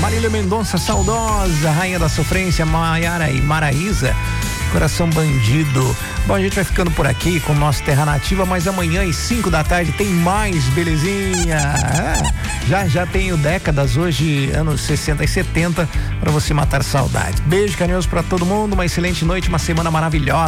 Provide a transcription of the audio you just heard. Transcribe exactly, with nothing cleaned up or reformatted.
Marília Mendonça, saudosa, rainha da sofrência, Maiara e Maraísa, Coração Bandido. Bom, a gente vai ficando por aqui com o nosso Terra Nativa, mas amanhã às cinco da tarde tem mais, belezinha? É, já já tenho décadas, hoje anos sessenta e setenta, para você matar saudade. Beijo carinhoso para todo mundo, uma excelente noite, uma semana maravilhosa.